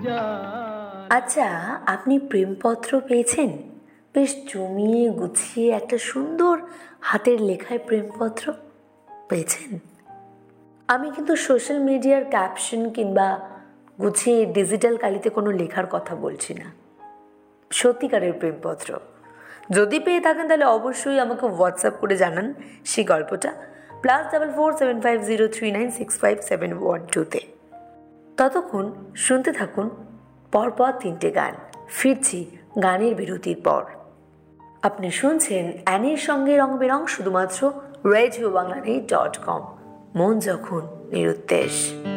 আচ্ছা, আপনি প্রেমপত্র পেয়েছেন? বেশ জমিয়ে গুছিয়ে একটা সুন্দর হাতের লেখায় প্রেমপত্র পেয়েছেন? আমি কিন্তু সোশ্যাল মিডিয়ার ক্যাপশন কিংবা গুছিয়ে ডিজিটাল কালিতে কোনো লেখার কথা বলছি না, সত্যিকারের প্রেমপত্র। যদি পেয়ে থাকেন তাহলে অবশ্যই আমাকে হোয়াটসঅ্যাপ করে জানান সেই গল্পটা, +447503965712 ততক্ষণ শুনতে থাকুন পরপর 3টে গান। ফিরছি গানের বিরতির পর। আপনি শুনছেন অ্যানির সঙ্গে রং বেরং, শুধুমাত্র রেডিও বাংলাদেশ.com। মন যখন নিরুদ্দেশ।